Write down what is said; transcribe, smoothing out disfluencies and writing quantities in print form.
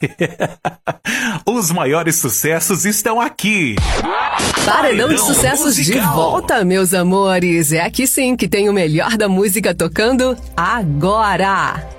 Os maiores sucessos estão aqui. Paredão de Sucessos de volta, meus amores. É aqui sim que tem o melhor da música tocando agora.